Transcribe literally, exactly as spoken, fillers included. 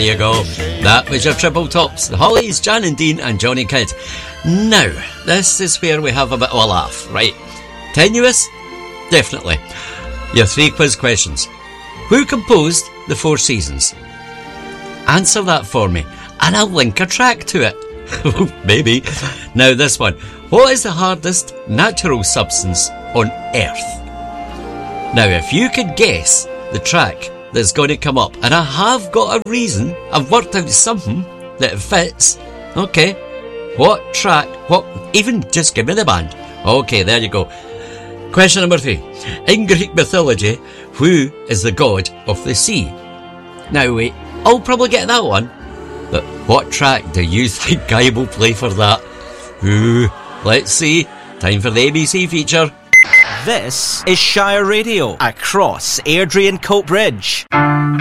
you go. That was your triple tops. The Hollies, Jan and Dean and Johnny Kidd. Now, this is where we have a bit of a laugh, right? Tenuous? Definitely. Your three quiz questions. Who composed the Four Seasons? Answer that for me, and I'll link a track to it. Maybe. Now this one. What is the hardest natural substance on Earth? Now, if you could guess the track that's going to come up, and I have got a reason, I've worked out something that fits. Okay, what track, what, even just give me the band. Okay, there you go. Question number three. In Greek mythology, who is the god of the sea? Now wait, I'll probably get that one, but what track do you think I will play for that? Ooh, let's see. Time for the A B C feature. This is Shire Radio across Airdrie and Coatbridge.